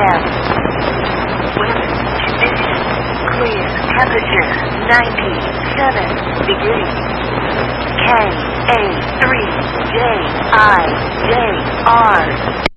p.m. Weather conditions clear. Temperature 97 degrees. KA3JIJR